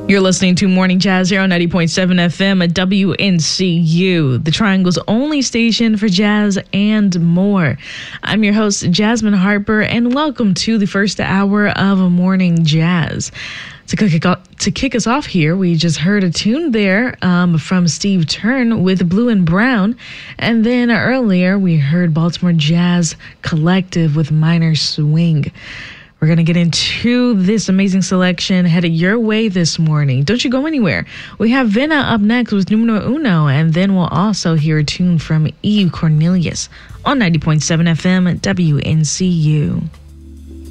You're listening to Morning Jazz here on 90.7 FM at WNCU, the Triangle's only station for jazz and more. I'm your host, Jasmine Harper, and welcome to the first hour of Morning Jazz. To kick us off here, we just heard a tune there from Steve Turn with Blue and Brown. And then earlier, we heard Baltimore Jazz Collective with Minor Swing. We're going to get into this amazing selection headed your way this morning. Don't you go anywhere. We have Vina up next with Numero Uno, and then we'll also hear a tune from Eve Cornelius on 90.7 FM at WNCU.